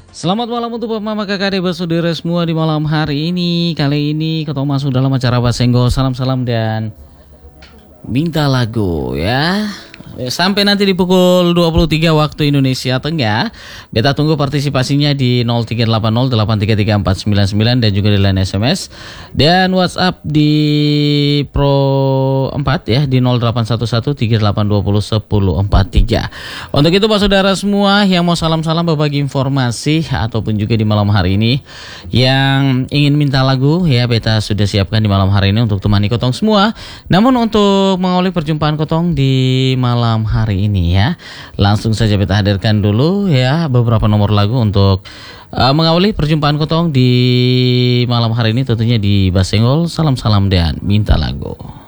Selamat malam untuk Bapak Mama Kakak Adik Saudara semua di malam hari ini. Kali ini ketemu masuk dalam acara Basenggol. Salam-salam dan minta lagu ya. Sampai nanti di pukul 23 waktu Indonesia Tengah. Beta tunggu partisipasinya di 0380833499 dan juga di line SMS dan WhatsApp di Pro 4 ya di 081138201043. Untuk itu Pak Saudara semua yang mau salam-salam berbagi informasi ataupun juga di malam hari ini yang ingin minta lagu ya, beta sudah siapkan di malam hari ini untuk temani kotong semua. Namun untuk mengawali perjumpaan kotong di malam hari ini ya, langsung saja beta hadirkan dulu ya beberapa nomor lagu untuk mengawali perjumpaan kotong di malam hari ini, tentunya di Basenggol. Salam-salam dan minta lagu.